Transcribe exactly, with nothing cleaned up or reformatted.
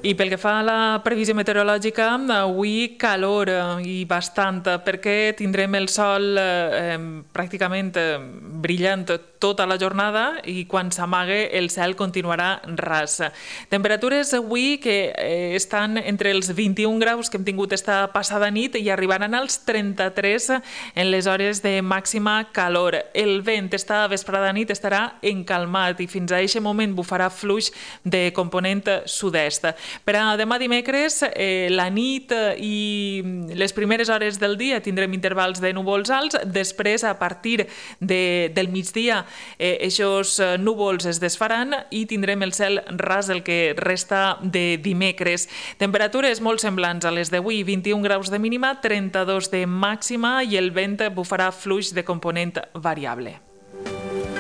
I pel que fa a la previsió meteorològica, avui calor i bastant, perquè tindrem el sol eh, pràcticament eh, brillant tota la jornada i quan s'amague el cel continuarà ras. Temperatures avui que eh, estan entre els vint-i-un graus que hem tingut esta passada nit i arribaran als trenta-tres en les hores de màxima calor. El vent esta vesprada nit estarà encalmat i fins a aquest moment bufarà fluix de component sud-est. Per a demà dimecres, eh, la nit i les primeres hores del dia tindrem intervals de núvols alts, després a partir de, del migdia eh, eixos núvols es desfaran i tindrem el cel ras el que resta de dimecres. Temperatures molt semblants a les d'avui, vint-i-un graus de mínima, trenta-dos de màxima i el vent bufarà fluix de component variable.